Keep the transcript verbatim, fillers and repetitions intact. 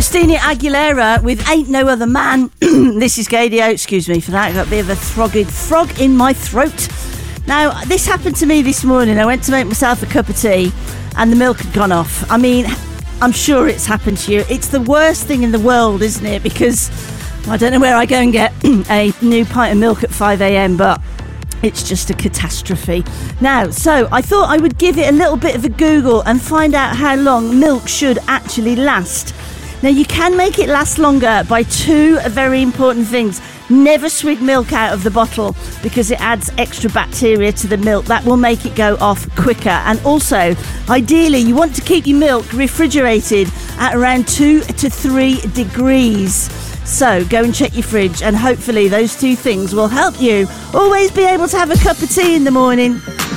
Christina Aguilera with Ain't No Other Man. This is Gadio. Excuse me for that. I've got a bit of a froggy frog in my throat. Now, this happened to me this morning. I went to make myself a cup of tea and the milk had gone off. I mean, I'm sure it's happened to you. It's the worst thing in the world, isn't it? Because I don't know where I go and get a new pint of milk at five a.m, but it's just a catastrophe. Now, so I thought I would give it a little bit of a Google and find out how long milk should actually last. Now, you can make it last longer by two very important things. Never swig milk out of the bottle because it adds extra bacteria to the milk. That will make it go off quicker. And also, ideally, you want to keep your milk refrigerated at around two to three degrees. So go and check your fridge and hopefully those two things will help you always be able to have a cup of tea in the morning.